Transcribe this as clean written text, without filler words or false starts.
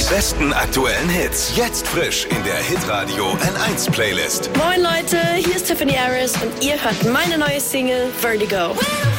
besten aktuellen Hits. Jetzt frisch in der Hitradio N1 Playlist. Moin Leute, hier ist Tiffany Harris und ihr hört meine neue Single Vertigo.